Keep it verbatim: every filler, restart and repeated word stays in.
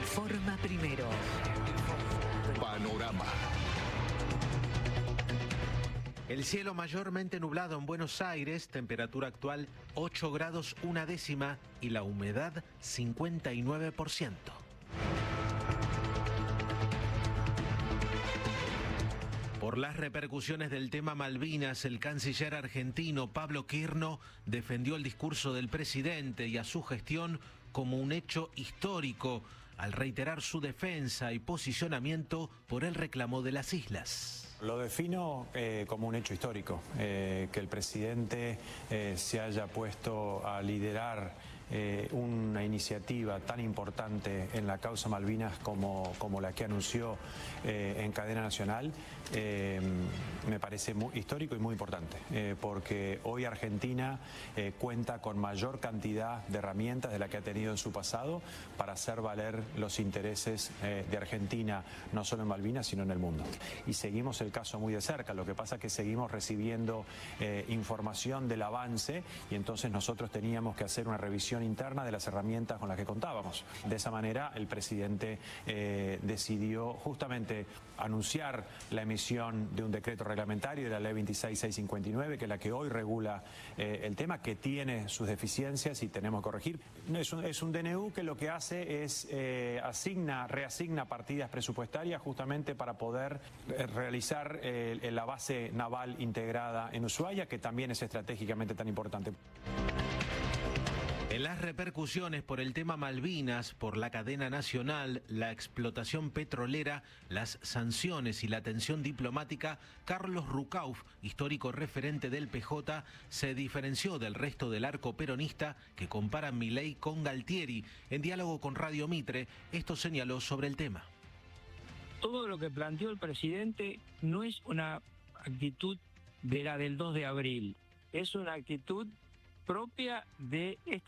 Informa primero. Panorama. El cielo mayormente nublado en Buenos Aires, temperatura actual ocho grados una décima y la humedad cincuenta y nueve por ciento. Por las repercusiones del tema Malvinas, el canciller argentino Pablo Quirno defendió el discurso del presidente y a su gestión como un hecho histórico, al reiterar su defensa y posicionamiento por el reclamo de las islas. Lo defino eh, como un hecho histórico, eh, que el presidente eh, se haya puesto a liderar eh, una iniciativa tan importante en la causa Malvinas como, como la que anunció eh, en cadena nacional, eh, me parece muy histórico y muy importante, eh, porque hoy Argentina eh, cuenta con mayor cantidad de herramientas de la que ha tenido en su pasado para hacer valer los intereses eh, de Argentina, no solo en Malvinas, sino en el mundo. Y seguimos el caso muy de cerca, lo que pasa es que seguimos recibiendo eh, información del avance y entonces nosotros teníamos que hacer una revisión interna de las herramientas con las que contábamos. De esa manera el presidente eh, decidió justamente anunciar la emisión de un decreto reglamentario de la ley veintiséis mil seiscientos cincuenta y nueve, que es la que hoy regula eh, el tema, que tiene sus deficiencias y tenemos que corregir. Es un, es un D N U que lo que hace es eh, asigna, reasigna partidas presupuestarias justamente para poder eh, realizar eh, la base naval integrada en Ushuaia, que también es estratégicamente tan importante. En las repercusiones por el tema Malvinas, por la cadena nacional, la explotación petrolera, las sanciones y la tensión diplomática, Carlos Rucauf, histórico referente del P J, se diferenció del resto del arco peronista que compara Milei con Galtieri. En diálogo con Radio Mitre, esto señaló sobre el tema. Todo lo que planteó el presidente no es una actitud de la del dos de abril, es una actitud propia de esta